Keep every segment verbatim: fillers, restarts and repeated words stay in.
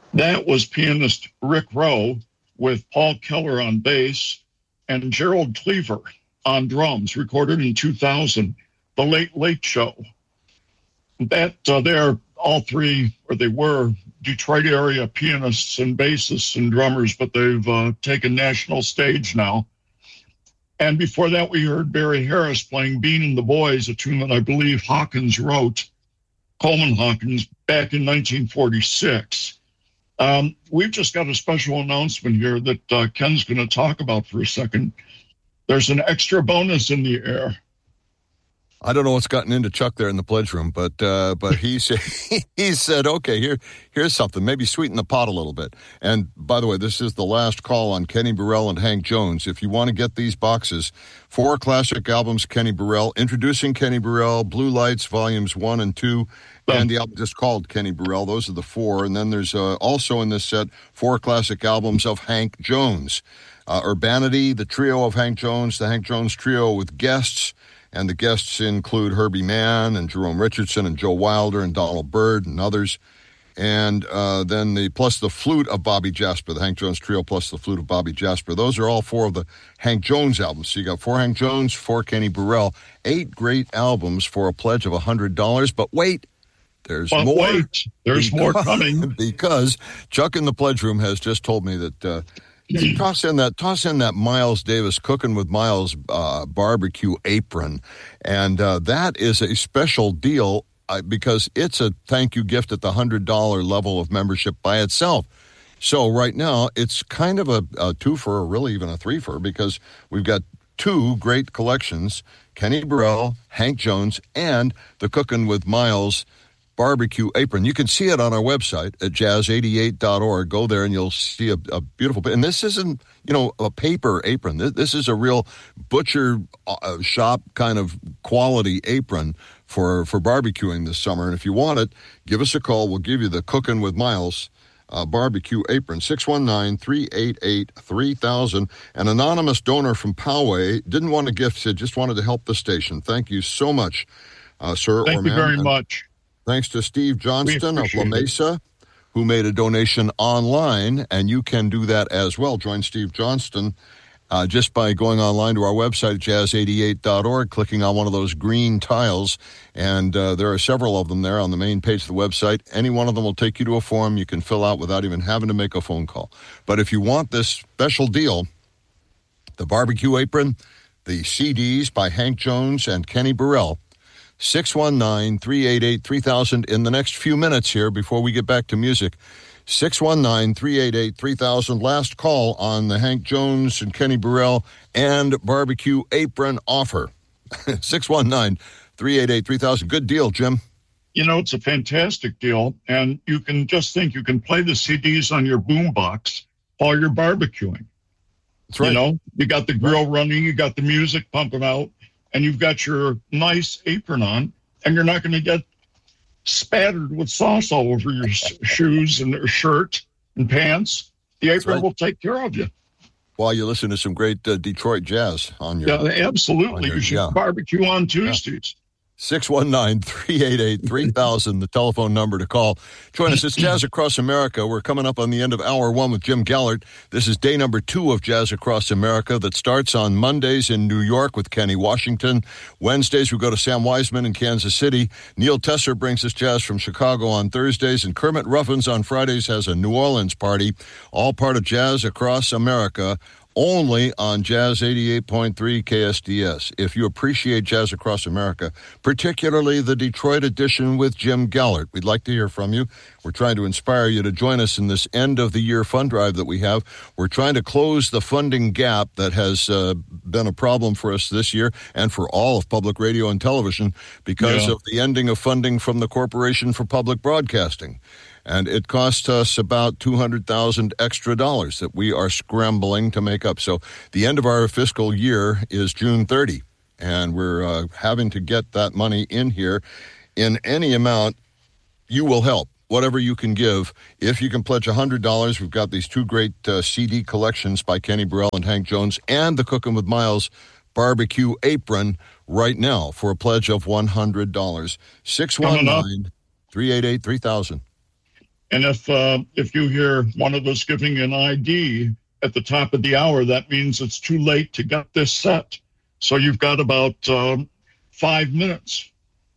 That was pianist Rick Rowe with Paul Keller on bass and Gerald Cleaver on drums, recorded in two thousand, The Late Late Show. That uh, they're all three, or they were, Detroit area pianists and bassists and drummers, but they've uh, taken national stage now. And before that, we heard Barry Harris playing Bean and the Boys, a tune that I believe Hawkins wrote, Coleman Hawkins, back in nineteen forty-six. Um, we've just got a special announcement here that uh, Ken's going to talk about for a second. There's an extra bonus in the air. I don't know what's gotten into Chuck there in the pledge room, but uh, but he said he said, okay, here here's something, maybe sweeten the pot a little bit. And by the way, this is the last call on Kenny Burrell and Hank Jones. If you want to get these boxes, four classic albums, Kenny Burrell, introducing Kenny Burrell, Blue Lights, volumes one and two, and the album just called Kenny Burrell. Those are the four. And then there's uh, also in this set four classic albums of Hank Jones, uh, Urbanity, the trio of Hank Jones, the Hank Jones trio with guests. And the guests include Herbie Mann and Jerome Richardson and Joe Wilder and Donald Byrd and others. And uh, then the plus the flute of Bobby Jasper, the Hank Jones Trio plus the flute of Bobby Jasper. Those are all four of the Hank Jones albums. So you got four Hank Jones, four Kenny Burrell, eight great albums for a pledge of one hundred dollars. But wait, there's but more. Wait, there's because, more coming. Because Chuck in the pledge room has just told me that... Uh, Toss in that, toss in that Miles Davis Cooking with Miles uh, barbecue apron, and uh, that is a special deal uh, because it's a thank you gift at the one hundred dollars level of membership by itself. So right now, it's kind of a, a twofer, or really even a threefer, because we've got two great collections, Kenny Burrell, Hank Jones, and the Cooking with Miles barbecue apron. You can see it on our website at jazz eighty-eight dot org. Go there and you'll see a, a beautiful, and this isn't, you know, a paper apron. This, this is a real butcher uh, shop kind of quality apron for, for barbecuing this summer. And if you want it, give us a call. We'll give you the Cooking with Miles uh, barbecue apron, six one nine, three eight eight, three thousand. An anonymous donor from Poway didn't want a gift, said just wanted to help the station. Thank you so much, uh, sir. Thank or you ma'am. very and much. Thanks to Steve Johnston of La it. Mesa, who made a donation online, and you can do that as well. Join Steve Johnston uh, just by going online to our website, jazz eighty-eight dot org, clicking on one of those green tiles, and uh, there are several of them there on the main page of the website. Any one of them will take you to a form you can fill out without even having to make a phone call. But if you want this special deal, the barbecue apron, the C Ds by Hank Jones and Kenny Burrell, six one nine, three eight eight, three thousand in the next few minutes here before we get back to music. six one nine, three eight eight, three thousand. Last call on the Hank Jones and Kenny Burrell and barbecue apron offer. six one nine, three eight eight, three thousand. Good deal, Jim. You know, it's a fantastic deal. And you can just think you can play the C Ds on your boombox while you're barbecuing. That's right. You know, you got the grill running, you got the music pumping out, and you've got your nice apron on, and you're not going to get spattered with sauce all over your shoes and shirt and pants. The apron right. will take care of you. While you listen to some great uh, Detroit jazz on your... Yeah, absolutely. Your, you should yeah. barbecue on Tuesdays. six one nine, three eight eight, three thousand, the telephone number to call. Join us. It's Jazz Across America. We're coming up on the end of hour one with Jim Gallert. This is day number two of Jazz Across America that starts on Mondays in New York with Kenny Washington. Wednesdays, we go to Sam Wiseman in Kansas City. Neil Tesser brings us jazz from Chicago on Thursdays. And Kermit Ruffins on Fridays has a New Orleans party, all part of Jazz Across America, only on Jazz eighty-eight point three K S D S. If you appreciate Jazz Across America, particularly the Detroit edition with Jim Gallert, we'd like to hear from you. We're trying to inspire you to join us in this end-of-the-year fund drive that we have. We're trying to close the funding gap that has uh, been a problem for us this year and for all of public radio and television because yeah. of the ending of funding from the Corporation for Public Broadcasting. And it cost us about two hundred thousand dollars extra dollars that we are scrambling to make up. So the end of our fiscal year is June thirtieth, and we're uh, having to get that money in here in any amount. You will help, whatever you can give. If you can pledge one hundred dollars, we've got these two great uh, C D collections by Kenny Burrell and Hank Jones and the Cooking with Miles barbecue apron right now for a pledge of one hundred dollars. six one nine, three eight eight, three thousand. And if uh, if you hear one of us giving an I D at the top of the hour, that means it's too late to get this set. So you've got about um, five minutes,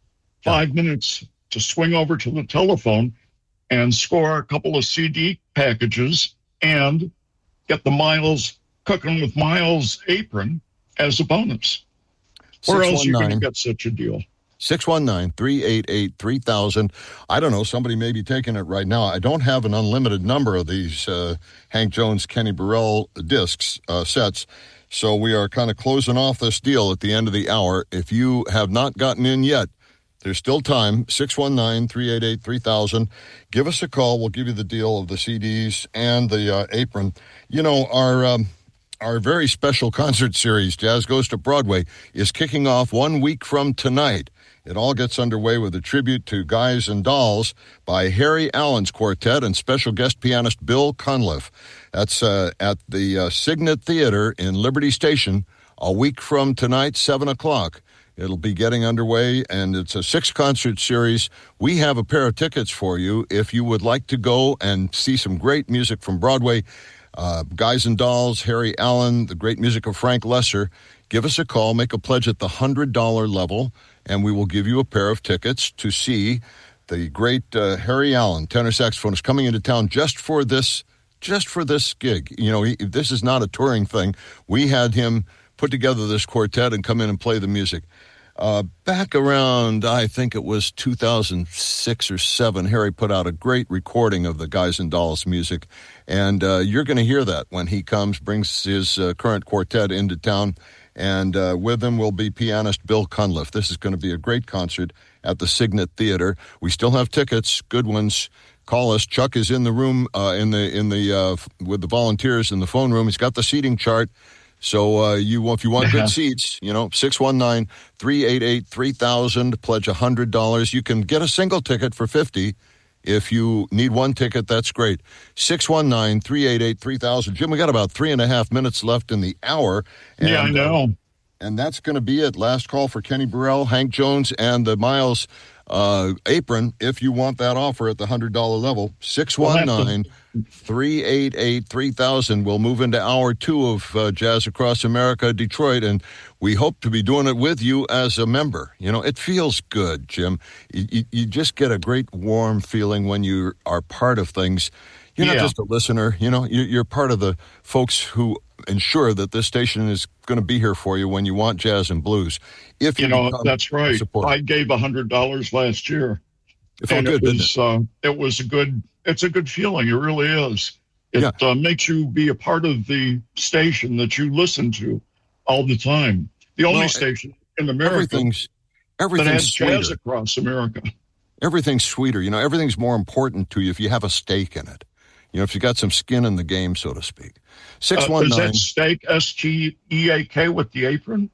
five minutes to swing over to the telephone and score a couple of C D packages and get the Miles Cooking with Miles apron as a bonus. Where else are you going to get such a deal? six one nine, three eight eight, three thousand. I don't know. Somebody may be taking it right now. I don't have an unlimited number of these uh, Hank Jones, Kenny Burrell discs, uh, sets. So we are kind of closing off this deal at the end of the hour. If you have not gotten in yet, there's still time. six one nine, three eight eight, three thousand. Give us a call. We'll give you the deal of the C Ds and the uh, apron. You know, our... Um, Our very special concert series, Jazz Goes to Broadway, is kicking off one week from tonight. It all gets underway with a tribute to Guys and Dolls by Harry Allen's quartet and special guest pianist Bill Cunliffe. That's uh, at the uh, Signet Theater in Liberty Station a week from tonight, seven o'clock. It'll be getting underway, and it's a six-concert series. We have a pair of tickets for you if you would like to go and see some great music from Broadway. Uh, Guys and Dolls, Harry Allen, the great music of Frank Lesser. Give us a call, make a pledge at the one hundred dollars level, and we will give you a pair of tickets to see the great uh, Harry Allen, tenor saxophonist, coming into town just for this, just for this gig. You know, he, this is not a touring thing. We had him put together this quartet and come in and play the music. Uh, back around, I think it was two thousand six or seven, Harry put out a great recording of the Guys and Dolls music, and uh, you're going to hear that when he comes, brings his uh, current quartet into town, and uh, with him will be pianist Bill Cunliffe. This is going to be a great concert at the Signet Theater. We still have tickets, good ones. Call us. Chuck is in the room, uh, in the in the uh, with the volunteers in the phone room. He's got the seating chart. So uh, you, if you want good seats, you know, six one nine, three eight eight, three thousand, pledge one hundred dollars. You can get a single ticket for fifty dollars. If you need one ticket, that's great. six one nine, three eight eight, three thousand. Jim, we got about three and a half minutes left in the hour. And, yeah, I know. Uh, and that's going to be it. Last call for Kenny Burrell, Hank Jones, and the Miles uh, apron, if you want that offer at the one hundred dollars level. six one nine, three eight eight, three thousand. We'll move into hour two of uh, Jazz Across America, Detroit, and we hope to be doing it with you as a member. You know, it feels good, Jim. You, you, you just get a great warm feeling when you are part of things. You're not yeah. just a listener, you know, you're, you're part of the folks who ensure that this station is going to be here for you when you want jazz and blues. If you, you know, that's right. I gave one hundred dollars last year. It felt and good, it was, didn't it? Uh, it was a good, it's a good feeling. It really is. It yeah. uh, makes you be a part of the station that you listen to all the time. The only well, station in America everything's, everything's that has sweeter. Jazz Across America. Everything's sweeter. You know, everything's more important to you if you have a stake in it. You know, if you got some skin in the game, so to speak. six one nine. Uh, is that steak, S T E A K with the apron?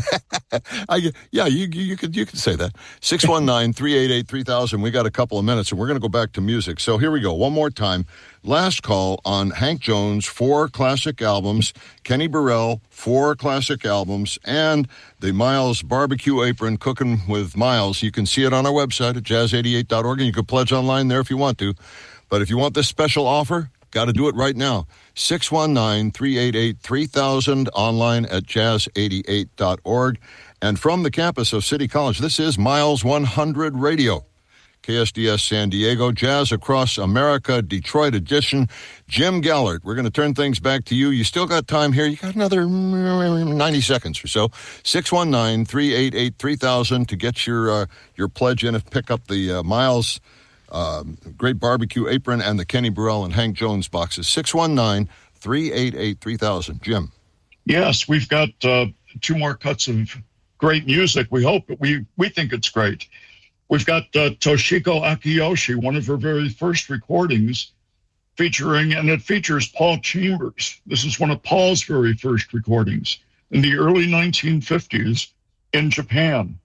I, yeah, you, you you could you could say that. six one nine, three eight eight, three thousand. We got a couple of minutes, and we're going to go back to music. So here we go. One more time. Last call on Hank Jones, four classic albums. Kenny Burrell, four classic albums. And the Miles Barbecue Apron, Cooking with Miles. You can see it on our website at jazz eighty-eight dot org, and you can pledge online there if you want to. But if you want this special offer, got to do it right now. six one nine, three eight eight, three thousand, online at jazz eighty-eight dot org. And from the campus of City College, this is Miles one hundred Radio. K S D S San Diego, Jazz Across America, Detroit edition. Jim Gallert, we're going to turn things back to you. You still got time here. You got another ninety seconds or so. six one nine, three eight eight, three thousand to get your uh, your pledge in and pick up the uh, Miles Um, Great Barbecue Apron and the Kenny Burrell and Hank Jones boxes. six one nine, three eight eight, three thousand. Jim. Yes, we've got uh, two more cuts of great music. We hope, we, we think it's great. We've got uh, Toshiko Akiyoshi, one of her very first recordings, featuring, and it features Paul Chambers. This is one of Paul's very first recordings in the early nineteen fifties in Japan.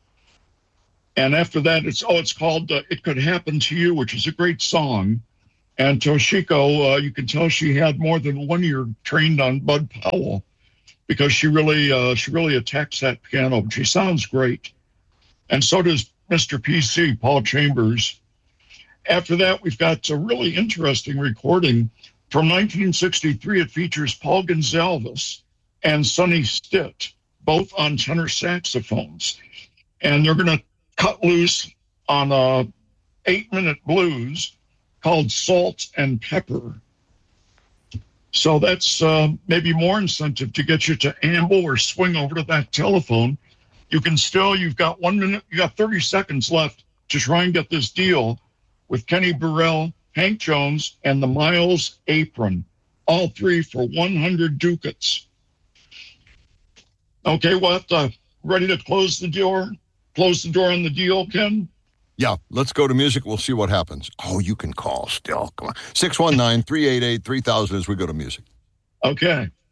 And after that, it's oh, it's called uh, It Could Happen to You, which is a great song. And Toshiko, uh, you can tell she had more than one year trained on Bud Powell because she really uh, she really attacks that piano. She sounds great. And so does Mister P C, Paul Chambers. after that, we've got a really interesting recording from nineteen sixty-three. It features Paul Gonsalves and Sonny Stitt, both on tenor saxophones. And they're going to cut loose on a eight-minute blues called Salt and Pepper. So that's uh, maybe more incentive to get you to amble or swing over to that telephone. You can still, you've got one minute, you got thirty seconds left to try and get this deal with Kenny Burrell, Hank Jones, and the Miles Apron, all three for one hundred ducats. Okay, we'll have to, ready to close the door? Close the door on the deal, Ken? Yeah, let's go to music. We'll see what happens. Oh, you can call still. Come on. six one nine, three eight eight, three thousand as we go to music. Okay.